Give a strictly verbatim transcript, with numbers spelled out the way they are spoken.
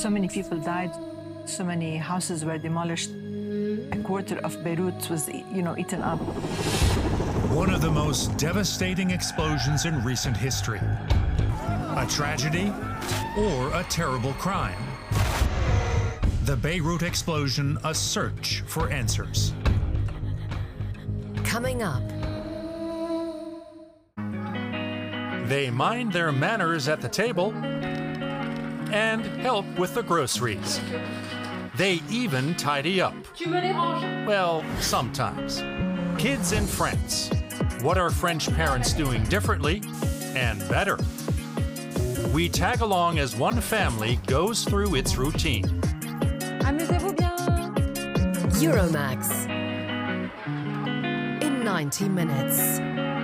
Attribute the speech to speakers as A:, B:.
A: So many people died. So many houses were demolished. A quarter of Beirut was, you know, eaten up.
B: One of the most devastating explosions in recent history. A tragedy or a terrible crime. The Beirut explosion, a search for answers.
C: Coming up.
D: They mind their manners at the table and help with the groceries. They even tidy up. Well, sometimes. Kids in France. What are French parents doing differently and better? We tag along as one family goes through its routine.
E: Amusez-vous bien.
C: Euromax. In ninety minutes.